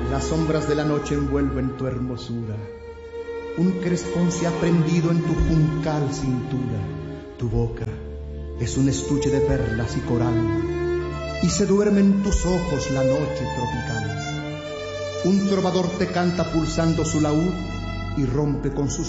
Las sombras de la noche envuelven tu hermosura. Un crespón se ha prendido en tu juncal cintura. Tu boca es un estuche de perlas y coral, y se duerme en tus ojos la noche tropical. Un trovador te canta pulsando su laúd y rompe con sus